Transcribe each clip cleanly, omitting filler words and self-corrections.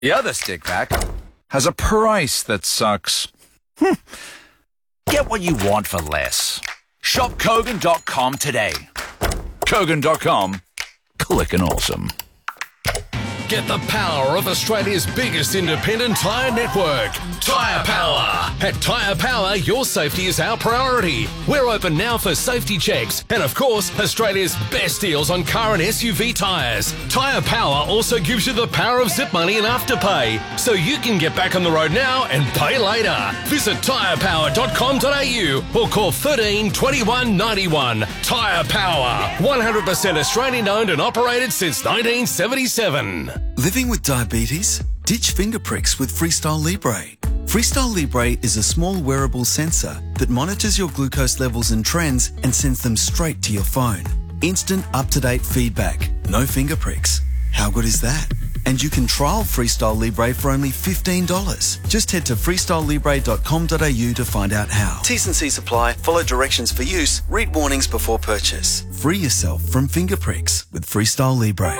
The other stick vac has a price that sucks. Get what you want for less. Shop Kogan.com today. Kogan.com. Clickin' awesome. Get the power of Australia's biggest independent tyre network, Tyre Power. At Tyre Power, your safety is our priority. We're open now for safety checks and, of course, Australia's best deals on car and SUV tyres. Tyre Power also gives you the power of zip money and afterpay, so you can get back on the road now and pay later. Visit tyrepower.com.au or call 13 21 91. Tyre Power, 100% Australian owned and operated since 1977. Living with diabetes? Ditch finger pricks with Freestyle Libre. Freestyle Libre is a small wearable sensor that monitors your glucose levels and trends and sends them straight to your phone. Instant up-to-date feedback. No finger pricks. How good is that? And you can trial Freestyle Libre for only $15. Just head to freestylelibre.com.au to find out how. T's and C's apply. Follow directions for use. Read warnings before purchase. Free yourself from finger pricks with Freestyle Libre.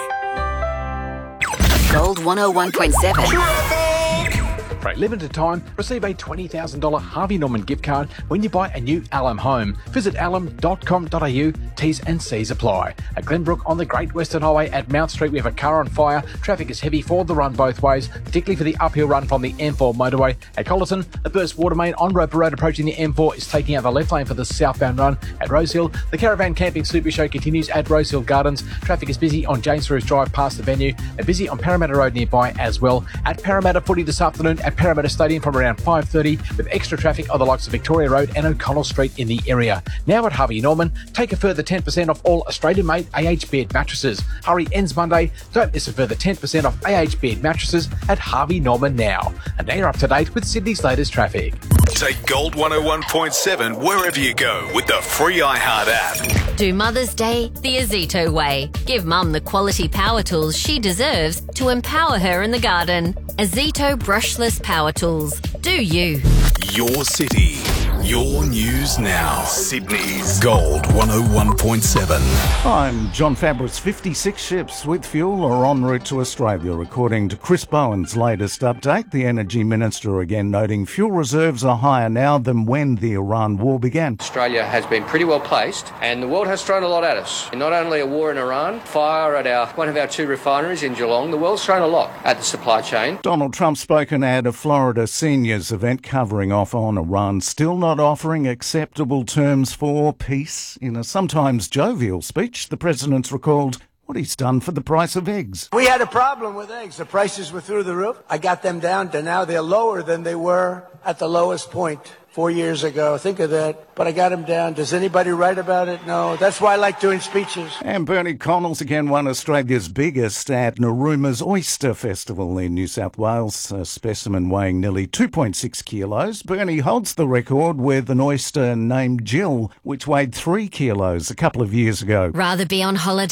Gold 101.7. For a limited time, receive a $20,000 Harvey Norman gift card when you buy a new Alum home. Visit alum.com.au. T's and C's apply. At Glenbrook on the Great Western Highway at Mount Street, we have a car on fire. Traffic is heavy for the run both ways, particularly for the uphill run from the M4 motorway. At Collerton, the burst water main on Roper Road approaching the M4 is taking out the left lane for the southbound run. At Rosehill, the Caravan Camping Super Show continues at Rosehill Gardens. Traffic is busy on James Roos Drive past the venue and busy on Parramatta Road nearby as well. At Parramatta Footy this afternoon at Parramatta Stadium from around 5:30 with extra traffic on the likes of Victoria Road and O'Connell Street in the area. Now at Harvey Norman, take a further 10% off all Australian-made AH bed mattresses. Hurry ends Monday. Don't miss a further 10% off AH bed mattresses at Harvey Norman now. And now you're up to date with Sydney's latest traffic. Take Gold 101.7 wherever you go with the free iHeart app. Do Mother's Day the Azito way. Give Mum the quality power tools she deserves to empower her in the garden. Azito brushless power tools. Do you? Your city, your news now. Sydney's Gold 101.7. I'm John Fabris. 56 ships with fuel are en route to Australia, according to Chris Bowen's latest update. The Energy Minister again noting fuel reserves are higher now than when the Iran war began. Australia has been pretty well placed, and the world has thrown a lot at us. Not only a war in Iran, fire at one of our two refineries in Geelong, the world's thrown a lot at the supply chain. Donald Trump spoken at a Florida seniors event covering off on Iran, still not offering acceptable terms for peace. In a sometimes jovial speech, the president's recalled what he's done for the price of eggs. We had a problem with eggs. The prices were through the roof. I got them down to now they're lower than they were at the lowest point 4 years ago. Think of that. But I got them down. Does anybody write about it? No. That's why I like doing speeches. And Bernie Connells again won Australia's biggest at Naruma's Oyster Festival in New South Wales, a specimen weighing nearly 2.6 kilos. Bernie holds the record with an oyster named Jill, which weighed 3 kilos a couple of years ago. Rather be on holiday